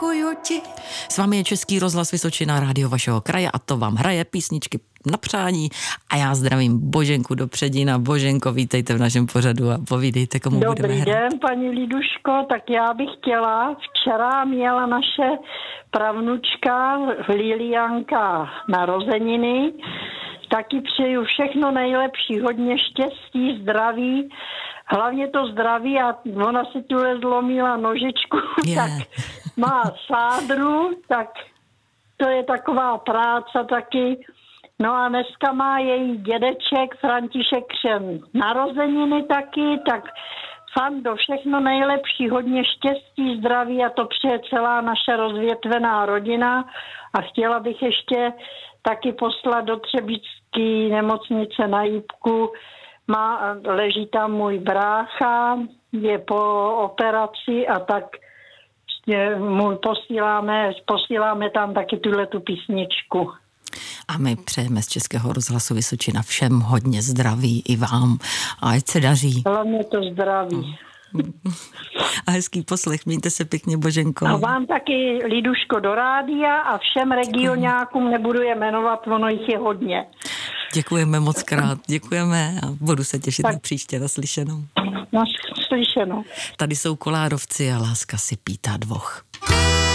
děkuju ti. S vámi je Český rozhlas Vysočina, rádio vašeho kraje a to vám hraje písničky na přání a já zdravím Boženku do Předina. Boženko, vítejte v našem pořadu a povídejte, komu budeme hrát. Dobrý den, paní Liduško, tak já bych chtěla, včera měla naše pravnučka Lilianka narozeniny, taky přeju všechno nejlepší, hodně štěstí, zdraví, hlavně to zdraví a ona si tuhle zlomila nožičku, tak má sádru, tak to je taková práce taky. No a dneska má její dědeček František Křen narozeniny taky, tak Fando, všechno nejlepší, hodně štěstí, zdraví a to přeje celá naše rozvětvená rodina a chtěla bych ještě taky poslat do Třebíčské nemocnice na Jipku. Leží tam můj brácha, je po operaci a tak mu posíláme tam taky tuhletu písničku. A my přejeme z Českého rozhlasu Vysočina všem hodně zdraví i vám a ať se daří. Hlavně to zdraví. A hezký poslech, mějte se pěkně, Boženko. A vám taky, Liduško, do rádia a všem regionákům, nebudu je jmenovat, ono jich je hodně. Děkujeme moc krát, děkujeme a budu se těšit na příště, naslyšenou. Naslyšenou. Tady jsou Kolárovci a láska si pítá dvoch.